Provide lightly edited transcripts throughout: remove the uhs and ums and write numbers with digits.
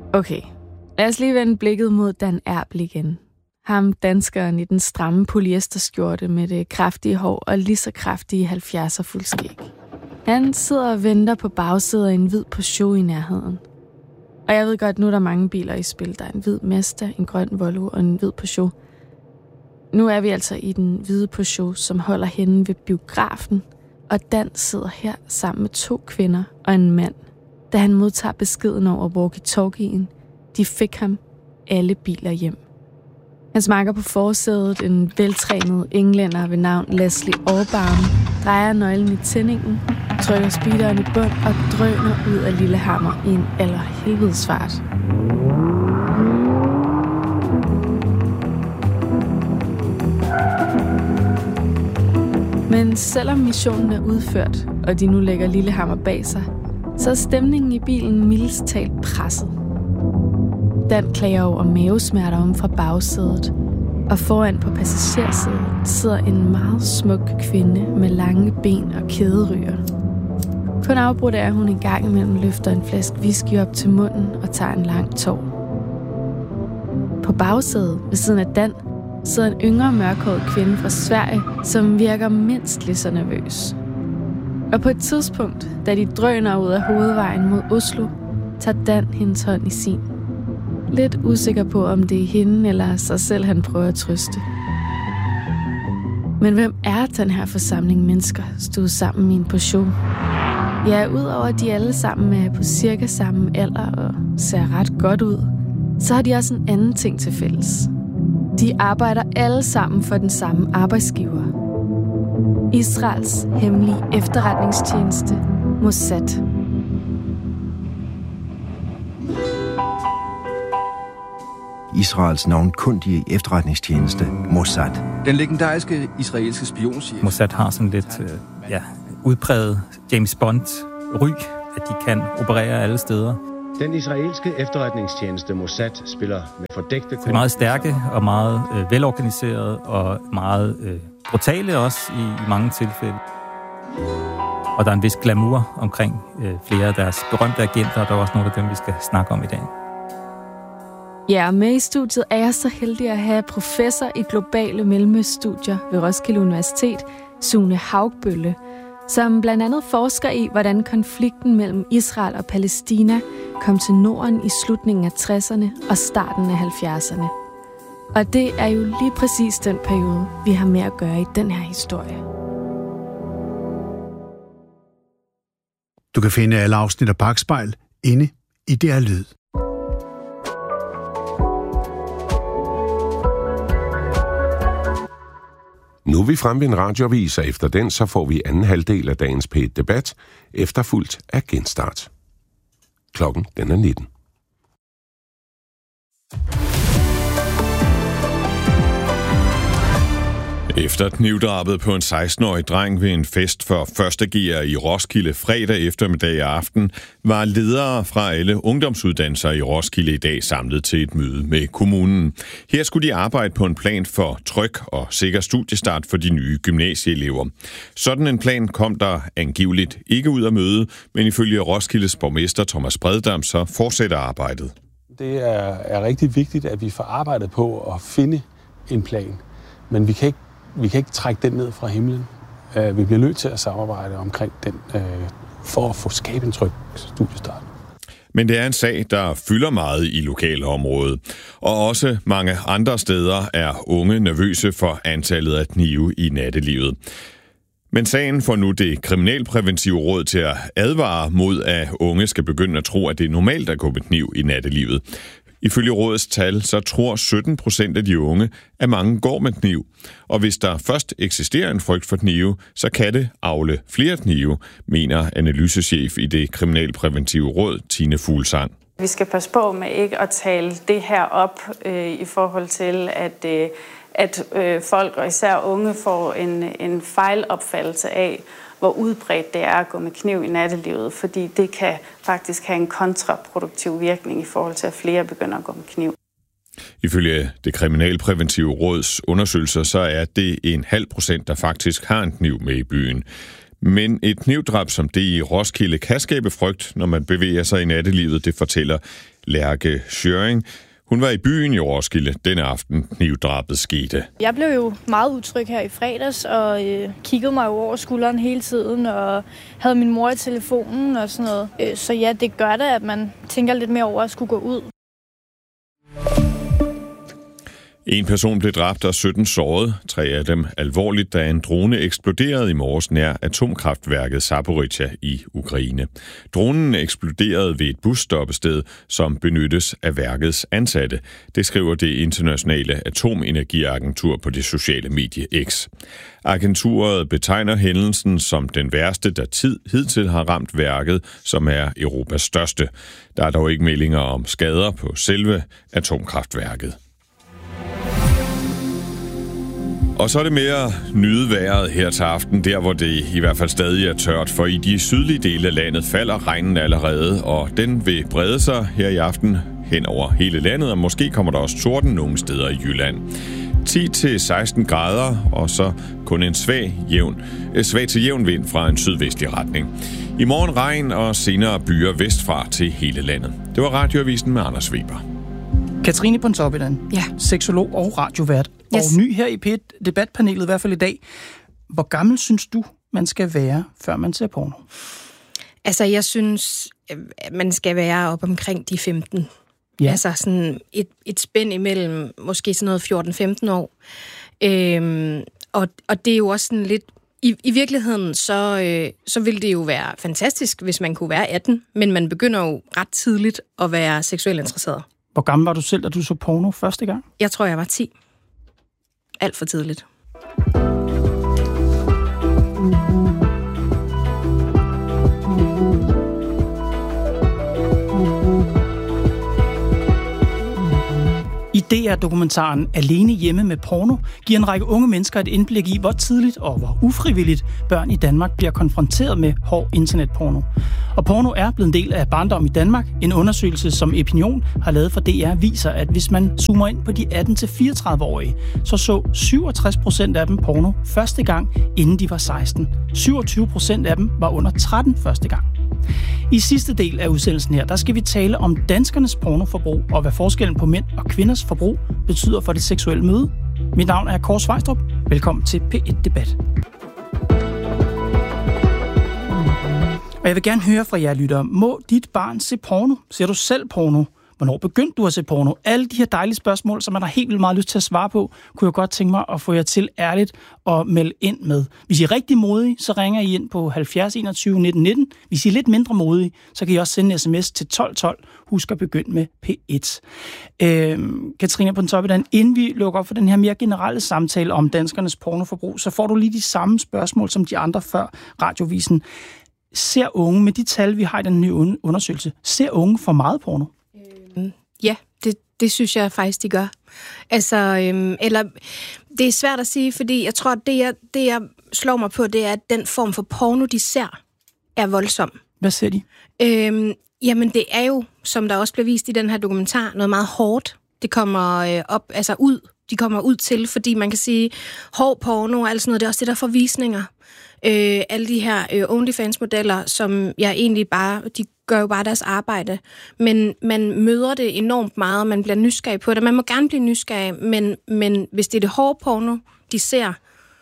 Okay, lad os lige vende blikket mod Dan Erbl igen. Ham danskeren i den stramme polyesterskjorte med det kraftige hår og lige så kraftige 70'er fuldskæg. Han sidder og venter på bagsædet af en hvid Peugeot i nærheden. Og jeg ved godt, nu er der mange biler i spil. Der er en hvid Mazda, en grøn Volvo og en hvid Peugeot. Nu er vi altså i den hvide Peugeot, som holder henne ved biografen. Og Dan sidder her sammen med 2 kvinder og en mand, da han modtager beskeden over walkie-talkien. De fik ham alle biler hjem. Han smakker på forsædet en veltrænet englænder ved navn Leslie Orbaum, drejer nøglen i tændingen, trykker speederen i bund og drøner ud af Lillehammer i en allerhelvedesfart. Men selvom missionen er udført, og de nu lægger Lillehammer bag sig, så er stemningen i bilen mildest talt presset. Dan klager over mavesmerter om fra bagsædet, og foran på passagersædet sidder en meget smuk kvinde med lange ben og kæderyger. Kun afbrudt er, hun en gang imellem løfter en flaske whisky op til munden og tager en lang tår. På bagsædet ved siden af Dan sidder en yngre mørkhåret kvinde fra Sverige, som virker mindst lige så nervøs. Og på et tidspunkt, da de drøner ud af hovedvejen mod Oslo, tager Dan hendes hånd i sin. Lidt usikker på, om det er hende eller sig selv, han prøver at trøste. Men hvem er den her forsamling mennesker, stod sammen i en Peugeot? Ja, udover at de alle sammen er på cirka samme alder og ser ret godt ud, så har de også en anden ting til fælles. De arbejder alle sammen for den samme arbejdsgiver. Israels hemmelige efterretningstjeneste, Mossad. Israels navnkundige efterretningstjeneste, Mossad. Den legendariske israelske spionchef. Mossad har sådan lidt udpræget James Bond-ry, at de kan operere alle steder. Den israelske efterretningstjeneste Mossad spiller med fordækte... Det er meget stærke og meget velorganiseret og meget brutale også i mange tilfælde. Og der er en vis glamour omkring flere af deres berømte agenter, og der er også nogle af dem, vi skal snakke om i dag. Ja, med i studiet er jeg så heldig at have professor i globale mellemøststudier ved Roskilde Universitet, Sune Haugbølle, som blandt andet forsker i, hvordan konflikten mellem Israel og Palæstina kom til Norden i slutningen af 60'erne og starten af 70'erne. Og det er jo lige præcis den periode, vi har med at gøre i den her historie. Du kan finde alle afsnit af Bakspejl inde i DR Lyd. Nu er vi fremme ved en radioavis, og efter den så får vi anden halvdel af dagens P1-debat, efterfulgt af genstart. Klokken den er 19. Efter knivdrabet på en 16-årig dreng ved en fest for førstegear i Roskilde fredag eftermiddag og aften, var ledere fra alle ungdomsuddannelser i Roskilde i dag samlet til et møde med kommunen. Her skulle de arbejde på en plan for tryg og sikker studiestart for de nye gymnasieelever. Sådan en plan kom der angiveligt ikke ud af mødet, men ifølge Roskildes borgmester Thomas Breddam så fortsætter arbejdet. Det er rigtig vigtigt, at vi får arbejdet på at finde en plan, men vi kan ikke trække den ned fra himlen. Vi bliver nødt til at samarbejde omkring den, for at få skabt en tryg studiestart. Men det er en sag, der fylder meget i lokalområdet. Og også mange andre steder er unge nervøse for antallet af knive i nattelivet. Men sagen får nu det kriminalpræventive råd til at advare mod, at unge skal begynde at tro, at det er normalt at gå med kniv i nattelivet. Ifølge rådets tal, så tror 17% af de unge, at mange går med kniv. Og hvis der først eksisterer en frygt for knive, så kan det avle flere knive, mener analysechef i det kriminalpræventive råd, Tine Fuglsang. Vi skal passe på med ikke at tale det her op i forhold til, at folk og især unge får en fejlopfattelse af, hvor udbredt det er at gå med kniv i nattelivet, fordi det kan faktisk have en kontraproduktiv virkning i forhold til, at flere begynder at gå med kniv. Ifølge det kriminalpræventive råds undersøgelser, så er det 0,5%, der faktisk har en kniv med i byen. Men et knivdrab som det i Roskilde kan skabe frygt, når man bevæger sig i nattelivet, det fortæller Lærke Schøring. Hun var i byen i Roskilde denne aften, knivdrabet skete. Jeg blev jo meget utryg her i fredags, og kiggede mig over skulderen hele tiden, og havde min mor i telefonen og sådan noget. Så ja, det gør det, at man tænker lidt mere over at skulle gå ud. En person blev dræbt og 17 såret, 3 af dem alvorligt, da en drone eksploderede i morges nær atomkraftværket Zaporizhzhia i Ukraine. Dronen eksploderede ved et busstoppested, som benyttes af værkets ansatte. Det skriver det internationale atomenergiagentur på det sociale medie X. Agenturet betegner hændelsen som den værste, der hidtil har ramt værket, som er Europas største. Der er dog ikke meldinger om skader på selve atomkraftværket. Og så er det mere nyde vejret her til aften, der hvor det i hvert fald stadig er tørt, for i de sydlige dele af landet falder regnen allerede, og den vil brede sig her i aften hen over hele landet, og måske kommer der også torden nogle steder i Jylland. 10-16 grader, og så kun en svag til jævn vind fra en sydvestlig retning. I morgen regn og senere byer vestfra til hele landet. Det var Radioavisen med Anders Weber. Katrine Pontoppidan, seksolog og radiovært, og ny her i P1-debatpanelet, i hvert fald i dag. Hvor gammel synes du, man skal være, før man ser porno? Altså, jeg synes, man skal være op omkring de 15. Ja. Altså sådan et spænd imellem måske sådan noget 14-15 år. Og det er jo også sådan lidt... I virkeligheden, så ville det jo være fantastisk, hvis man kunne være 18, men man begynder jo ret tidligt at være seksuelt interesseret. Hvor gammel var du selv, da du så porno første gang? Jeg tror, jeg var 10. Alt for tidligt. I DR-dokumentaren Alene hjemme med porno giver en række unge mennesker et indblik i, hvor tidligt og hvor ufrivilligt børn i Danmark bliver konfronteret med hård internetporno. Og porno er blevet en del af barndom i Danmark. En undersøgelse, som Opinion har lavet for DR, viser, at hvis man zoomer ind på de 18-34-årige, så 67% af dem porno første gang, inden de var 16. 27% af dem var under 13 første gang. I sidste del af udsendelsen her, der skal vi tale om danskernes pornoforbrug og hvad forskellen på mænd og kvinders forbrug betyder for det seksuelle møde. Mit navn er Kåre Svejstrup. Velkommen til P1 Debat. Og jeg vil gerne høre fra jer lyttere. Må dit barn se porno? Ser du selv porno? Hvornår begyndte du at se porno? Alle de her dejlige spørgsmål, som man har helt vildt meget lyst til at svare på, kunne jeg godt tænke mig at få jer til ærligt og melde ind med. Hvis I er rigtig modige, så ringer I ind på 70 21 19 19. Hvis I er lidt mindre modige, så kan I også sende en sms til 1212. Husk at begynde med P1. Katrine Pontoppidan, inden vi lukker op for den her mere generelle samtale om danskernes pornoforbrug, så får du lige de samme spørgsmål som de andre før Radiovisen. Ser unge, med de tal, vi har i den nye undersøgelse, ser unge for meget porno? Ja, det synes jeg faktisk, de gør. Altså, eller det er svært at sige, fordi jeg tror, at det jeg slår mig på, det er, at den form for porno, de ser, er voldsom. Hvad ser de? Jamen, det er jo, som der også bliver vist i den her dokumentar, noget meget hårdt. Det kommer ud. De kommer ud til, fordi man kan sige, hård porno og alt sådan noget, det er også det, der får visninger. Alle de her OnlyFans-modeller, som jeg egentlig bare, de gør jo bare deres arbejde, men man møder det enormt meget, man bliver nysgerrig på det. Man må gerne blive nysgerrig, men hvis det er det hårde porno, de ser,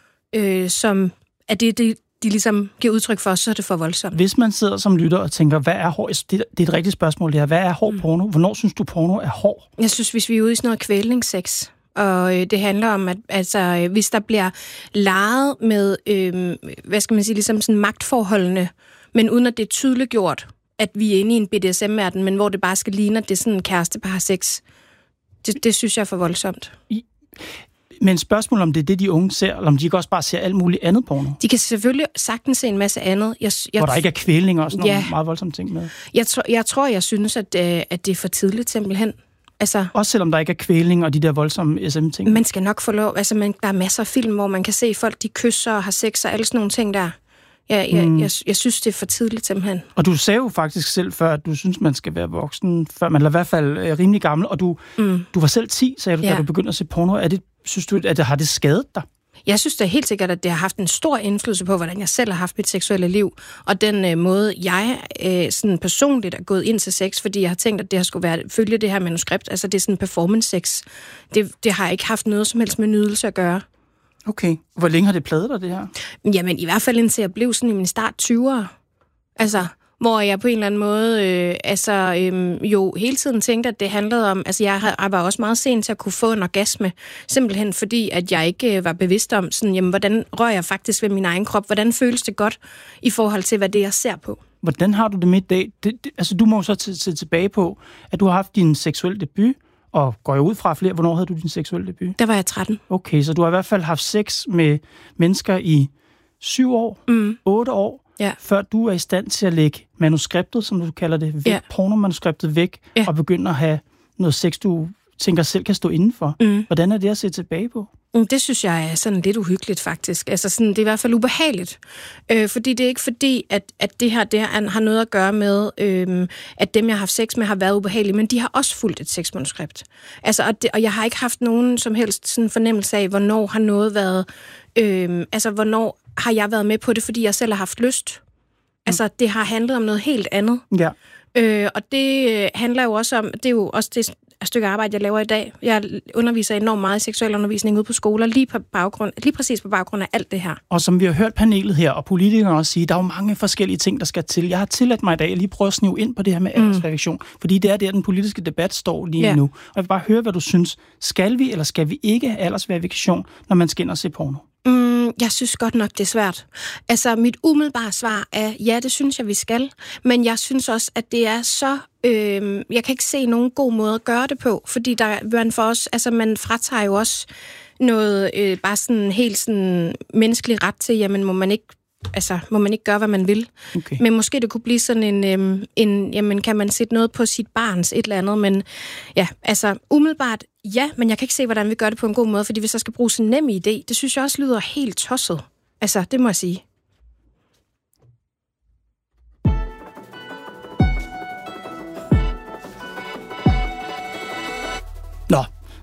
som er det, de ligesom giver udtryk for, så er det for voldsomt. Hvis man sidder som lytter og tænker, hvad er hård? Det er et rigtigt spørgsmål, det her. Hvad er hård porno? Hvornår synes du, porno er hård? Jeg synes, hvis vi er ude i sådan noget kvælningssex, og det handler om, at altså, hvis der bliver leget med, hvad skal man sige, ligesom sådan magtforholdene, men uden at det er tydeligt gjort, at vi er inde i en BDSM-verden, men hvor det bare skal ligne, at det er sådan en kæreste, der har sex. Det synes jeg er for voldsomt. Men spørgsmål om det er det, de unge ser, eller om de ikke også bare ser alt muligt andet porno? De kan selvfølgelig sagtens se en masse andet. Hvor der ikke er kvælning og sådan nogle meget voldsomme ting med? Jeg synes, at det er for tidligt simpelthen. Altså, også selvom der ikke er kvælning og de der voldsomme SM-ting? Man skal nok få lov. Altså, der er masser af film, hvor man kan se folk, de kysser og har sex og alle sådan nogle ting der. Jeg synes, det er for tidligt simpelthen. Og du sagde jo faktisk selv før, at du synes, man skal være voksen, før man er i hvert fald rimelig gammel, og du var selv 10, sagde du, da du begyndte at se porno. Synes du, at har det skadet dig? Jeg synes da helt sikkert, at det har haft en stor indflydelse på, hvordan jeg selv har haft mit seksuelle liv, og den måde, jeg sådan personligt er gået ind til sex, fordi jeg har tænkt, at det har skulle følge det her manuskript. Altså, det er sådan performance-sex. Det har ikke haft noget som helst med nydelse at gøre. Okay. Hvor længe har det plaget dig, det her? Jamen, i hvert fald indtil jeg blev sådan i min start 20'ere. Altså, hvor jeg på en eller anden måde jo hele tiden tænkte, at det handlede om... Altså, jeg var også meget sent til at kunne få en orgasme, simpelthen fordi, at jeg ikke var bevidst om, sådan, jamen, hvordan rører jeg faktisk ved min egen krop? Hvordan føles det godt i forhold til, hvad det jeg ser på? Hvordan har du det med i dag? Altså, du må jo så se tilbage på, at du har haft din seksuelle debut, og går jeg ud fra flere. Hvornår havde du din seksuelle debut? Der var jeg 13. Okay, så du har i hvert fald haft sex med mennesker i 7 år, 8 år, før du er i stand til at lægge manuskriptet, som du kalder det, væk, pornomanuskriptet væk, og begynde at have noget sex, du tænker selv kan stå indenfor. Hvordan er det at se tilbage på? Det synes jeg er sådan lidt uhyggeligt, faktisk. Altså sådan, det er i hvert fald ubehageligt. Fordi det er ikke fordi, at det her har noget at gøre med, at dem, jeg har haft sex med, har været ubehagelige, men de har også fulgt et sexmanuskript. Altså, og jeg har ikke haft nogen som helst sådan fornemmelse af, hvornår har noget været... hvornår har jeg været med på det, fordi jeg selv har haft lyst. Altså, det har handlet om noget helt andet. Ja. Og det handler jo også om... Det er jo også det stykke arbejde, jeg laver i dag. Jeg underviser enormt meget i seksuel undervisning ude på skoler, lige præcis på baggrund af alt det her. Og som vi har hørt panelet her, og politikerne også sige, der er jo mange forskellige ting, der skal til. Jeg har tilladt mig i dag at lige prøve at snive ind på det her med aldersverifikation, fordi det er der, den politiske debat står lige nu. Og jeg vil bare høre, hvad du synes. Skal vi, eller skal vi ikke have aldersverifikation, når man skal ind og se porno? Jeg synes godt nok, det er svært. Altså, mit umiddelbare svar er, ja, det synes jeg, vi skal. Men jeg synes også, at det er så... jeg kan ikke se nogen god måde at gøre det på, fordi man fratager jo også noget bare sådan helt sådan menneskelig ret til, jamen må man ikke gøre, hvad man vil. Okay. Men måske det kunne blive sådan jamen kan man sætte noget på sit barns et eller andet, men ja, altså umiddelbart ja, men jeg kan ikke se, hvordan vi gør det på en god måde, fordi hvis der skal bruges en nem idé, det synes jeg også lyder helt tosset. Altså, det må jeg sige.